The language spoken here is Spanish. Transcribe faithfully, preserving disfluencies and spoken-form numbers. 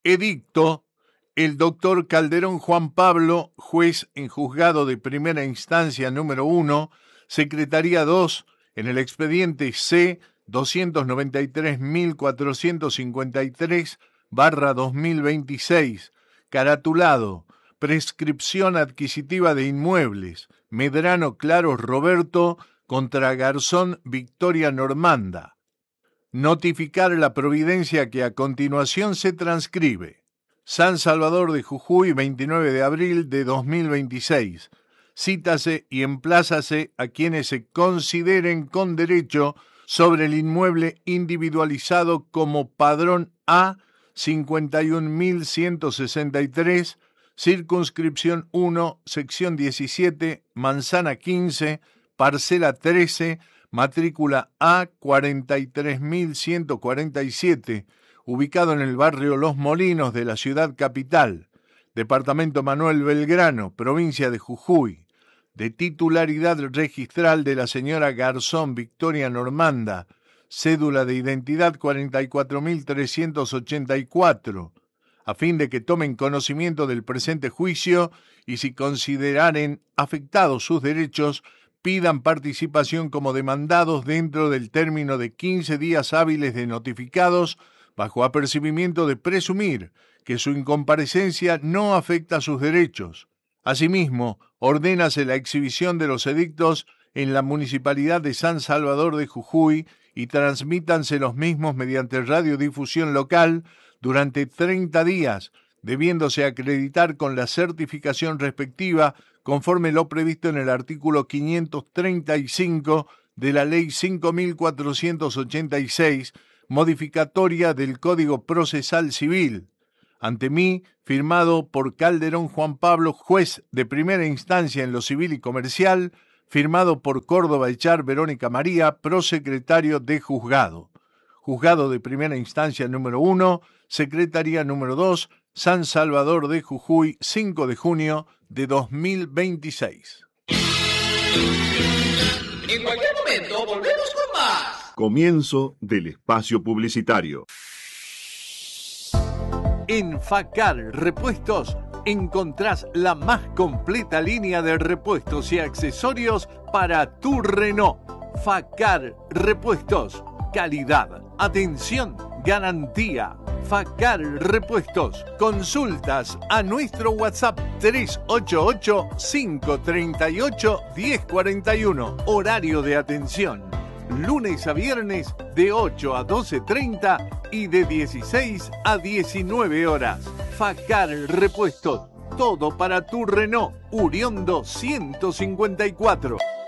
Edicto: el doctor Calderón Juan Pablo, juez en juzgado de primera instancia número uno, Secretaría dos, en el expediente C doscientos noventa y tres mil cuatrocientos cincuenta y tres barra dos mil veintiséis, caratulado Prescripción adquisitiva de inmuebles, Medrano Claros Roberto contra Garzón Victoria Normanda. Notificar la providencia que a continuación se transcribe. San Salvador de Jujuy, veintinueve de abril de dos mil veintiséis. Cítase y emplázase a quienes se consideren con derecho sobre el inmueble individualizado como Padrón A cincuenta y un mil ciento sesenta y tres, circunscripción uno, sección diecisiete, manzana quince, parcela trece, matrícula A cuarenta y tres mil ciento cuarenta y siete, ubicado en el barrio Los Molinos de la ciudad capital, departamento Manuel Belgrano, provincia de Jujuy, de titularidad registral de la señora Garzón Victoria Normanda, cédula de identidad cuarenta y cuatro mil trescientos ochenta y cuatro, a fin de que tomen conocimiento del presente juicio y, si consideraren afectados sus derechos, pidan participación como demandados dentro del término de quince días hábiles de notificados, bajo apercibimiento de presumir que su incomparecencia no afecta sus derechos. Asimismo, ordénase la exhibición de los edictos en la Municipalidad de San Salvador de Jujuy y transmítanse los mismos mediante radiodifusión local durante treinta días, debiéndose acreditar con la certificación respectiva conforme lo previsto en el artículo quinientos treinta y cinco de la Ley cinco mil cuatrocientos ochenta y seis, modificatoria del Código Procesal Civil. Ante mí, firmado por Calderón Juan Pablo, juez de primera instancia en lo civil y comercial, firmado por Córdoba Echar Verónica María, prosecretario de juzgado. Juzgado de primera instancia número uno, Secretaría número dos, San Salvador de Jujuy, cinco de junio de dos mil veintiséis. En cualquier momento volvemos con más. Comienzo del espacio publicitario. En Facar Repuestos encontrás la más completa línea de repuestos y accesorios para tu Renault. Facar Repuestos. Calidad, atención, garantía. Facar Repuestos. Consultas a nuestro WhatsApp tres ocho ocho, cinco tres ocho, uno cero cuatro uno. Horario de atención: lunes a viernes de ocho a doce treinta y de dieciséis a diecinueve horas. Facar Repuestos. Todo para tu Renault Uriondo ciento cincuenta y cuatro.